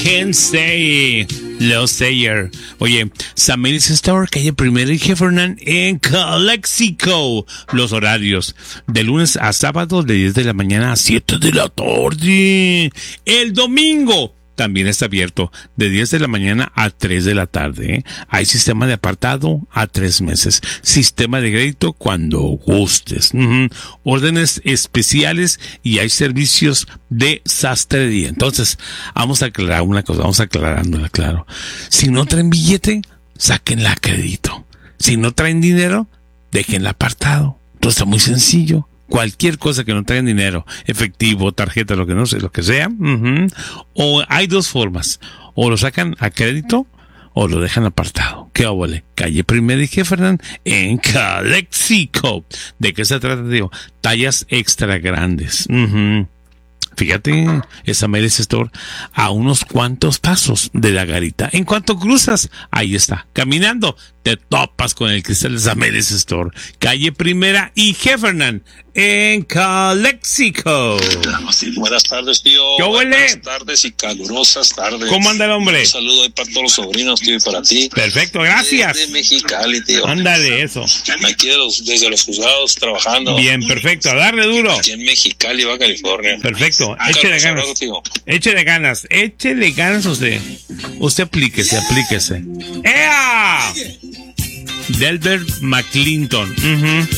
Can't Stay, Los Sayer. Oye, Samuel's Store, calle Primera y Heffernan en Calexico. Los horarios, de lunes a sábado, de 10 de la mañana a 7 de la tarde. El domingo también está abierto de 10 de la mañana a 3 de la tarde. Hay sistema de apartado a 3 meses. Sistema de crédito cuando gustes. Órdenes especiales y hay servicios de sastrería. Entonces, vamos a aclarar una cosa, vamos aclarándola, claro. Si no traen billete, sáquenla a crédito. Si no traen dinero, déjenla apartado. Entonces, está muy sencillo. Cualquier cosa que no traigan dinero, efectivo, tarjeta, lo que no sé, lo que sea. O hay dos formas. O lo sacan a crédito o lo dejan apartado. ¿Qué óvole? Calle Primera y Heffernan en Calexico. ¿De qué se trata, tío? Tallas extra grandes. Fíjate, esa Samuel's Store a unos cuantos pasos de la garita. En cuanto cruzas, ahí está. Caminando, te topas con el cristal de Samuel's Store. Calle Primera y Heffernan en Calexico. Buenas tardes, tío. ¿Qué huele? Buenas tardes y calurosas tardes. ¿Cómo anda el hombre? Un saludo ahí para todos los sobrinos, tío, y para ti. Perfecto, gracias. Desde Mexicali, tío. Ándale, eso. Aquí desde los juzgados trabajando. Bien, perfecto, a darle duro. Aquí en Mexicali, Baja California. Perfecto, échele ganas. Échele ganas usted. Usted aplíquese. ¡Ea! Delbert McClinton.